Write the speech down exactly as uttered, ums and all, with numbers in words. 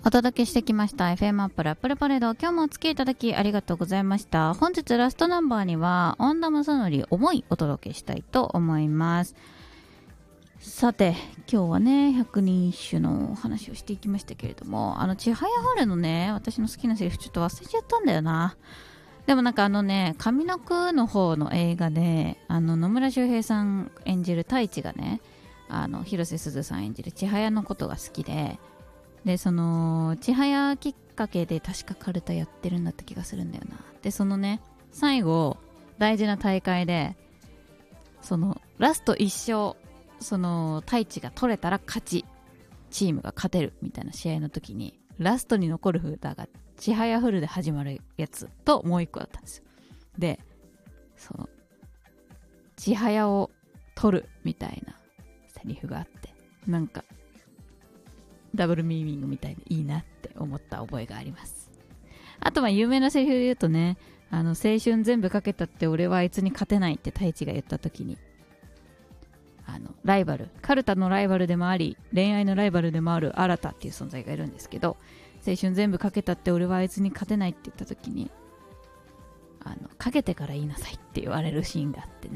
お届けしてきました エフエム アップルアップルパレード。今日もお付き合いいただきありがとうございました。本日ラストナンバーには恩田正則思いお届けしたいと思います。さて今日はね百人一首の話をしていきましたけれども、あのちはやふるのね私の好きなセリフちょっと忘れちゃったんだよな。でもなんかあのね上の句の方の映画であの野村周平さん演じる太一がね、あの広瀬すずさん演じる千早のことが好きで、でその千早きっかけで確かカルタやってるんだった気がするんだよな。でそのね最後大事な大会でそのラスト一勝、その太一が取れたら勝ち、チームが勝てるみたいな試合の時にラストに残る札がちはやふるで始まるやつともう一個だったんですよ。でそのちはやを取るみたいなセリフがあって、なんかダブルミーニングみたいでいいなって思った覚えがあります。あとは有名なセリフで言うとね、あの青春全部かけたって俺はあいつに勝てないって太一が言った時に、あのライバルカルタのライバルでもあり恋愛のライバルでもある新っていう存在がいるんですけど、青春全部かけたって俺はあいつに勝てないって言った時に、あのかけてから言いなさいって言われるシーンがあってね、